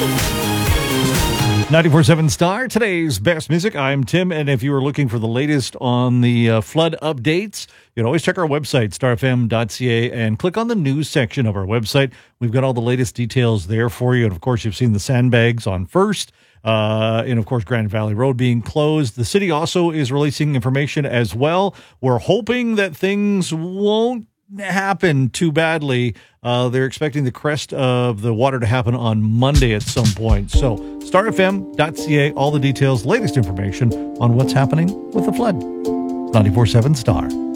94.7 Star, today's best music. I'm Tim, and if you are looking for the latest on the flood updates, you can always check our website, starfm.ca, and click on the news section of our website. We've got all the latest details there for you. And, of course, you've seen the sandbags on First, and, of course, Grand Valley Road being closed. The city also is releasing information as well. We're hoping that things won't happen too badly. They're expecting the crest of the water to happen on Monday at some point. So starfm.ca, all the details, latest information on what's happening with the flood. 94.7 Star.